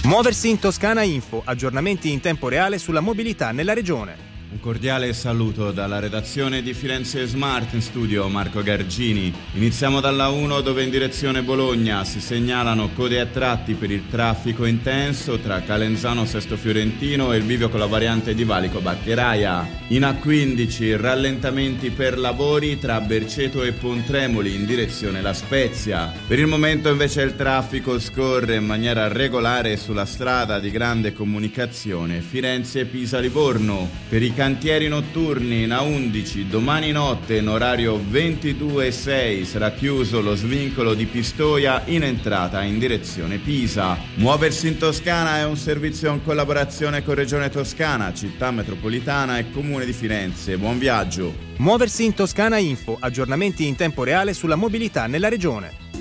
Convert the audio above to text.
Muoversi in Toscana Info, aggiornamenti in tempo reale sulla mobilità nella regione. Un cordiale saluto dalla redazione di Firenze Smart, in studio Marco Gargini. Iniziamo dalla 1 dove in direzione Bologna si segnalano code a tratti per il traffico intenso tra Calenzano Sesto Fiorentino e il bivio con la variante di Valico Baccheraia. In A15 rallentamenti per lavori tra Berceto e Pontremoli in direzione La Spezia. Per il momento invece il traffico scorre in maniera regolare sulla strada di grande comunicazione Firenze-Pisa-Livorno. Per i cantieri notturni in A11 domani notte in orario 22:06 sarà chiuso lo svincolo di Pistoia in entrata in direzione Pisa. Muoversi in Toscana è un servizio in collaborazione con Regione Toscana, Città Metropolitana e Comune di Firenze. Buon viaggio! Muoversi in Toscana Info, aggiornamenti in tempo reale sulla mobilità nella regione.